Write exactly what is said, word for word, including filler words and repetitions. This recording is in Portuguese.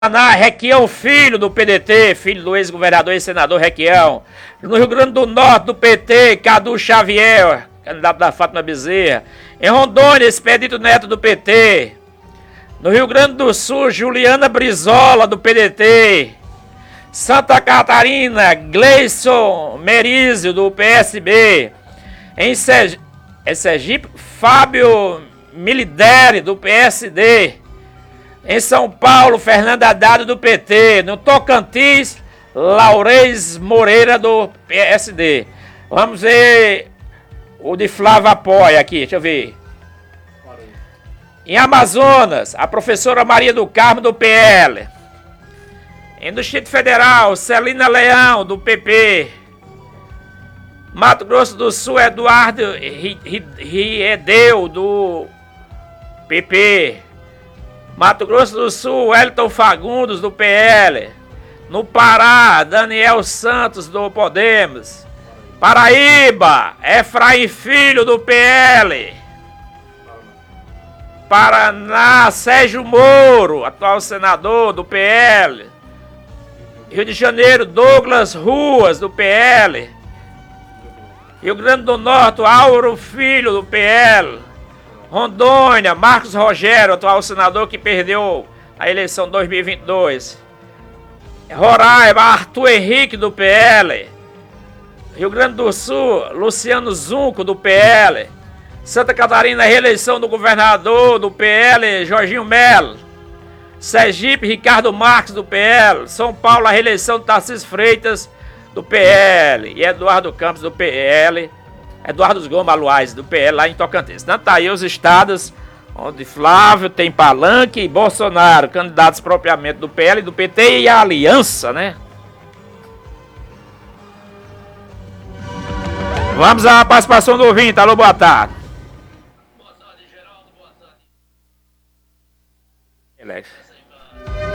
Paraná, Requião Filho, do P D T, filho do ex-governador e senador Requião. No Rio Grande do Norte, do P T, Cadu Xavier, candidato da Fátima Bezerra. Em Rondônia, Expedito Neto, do P T. No Rio Grande do Sul, Juliana Brizola, do P D T. Santa Catarina, Gleison Merizio, do P S B. Em Sergipe, é Sergipe, Fábio Milideri, do P S D. Em São Paulo, Fernando Haddad, do P T. No Tocantins, Laurez Moreira, do P S D. Vamos ver o de Flávio apoia aqui, deixa eu ver. Em Amazonas, a professora Maria do Carmo, do P L. Em Distrito Federal, Celina Leão, do P P. Mato Grosso do Sul, Eduardo Riedeu, do P P. Mato Grosso do Sul, Elton Fagundes, do P L. No Pará, Daniel Santos, do Podemos. Paraíba, Efraim Filho, do P L. Paraná, Sérgio Moro, atual senador do P L. Rio de Janeiro, Douglas Ruas, do P L. Rio Grande do Norte, Auro Filho, do P L. Rondônia, Marcos Rogério, atual senador que perdeu a eleição dois mil e vinte e dois. Roraima, Arthur Henrique, do P L. Rio Grande do Sul, Luciano Zunco, do P L. Santa Catarina, reeleição do governador do P L, Jorginho Melo. Sergipe, Ricardo Marques, do P L. São Paulo, a reeleição do Tarcísio Freitas, do P L. E Eduardo Campos, do P L. Eduardo Gomes Aluais, do P L, lá em Tocantins. Então tá aí os estados onde Flávio tem Palanque e Bolsonaro, candidatos propriamente do P L e do P T e a aliança, né? Vamos à participação do ouvinte. Alô, boa tarde. Boa tarde, Geraldo. Boa tarde.